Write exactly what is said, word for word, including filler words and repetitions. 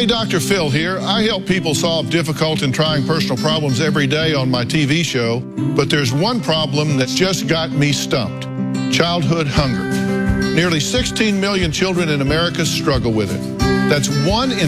Hey, Doctor Phil here. I help people solve difficult and trying personal problems every day on my T V show, but there's one problem that's just got me stumped: childhood hunger. Nearly sixteen million children in America struggle with it. That's one in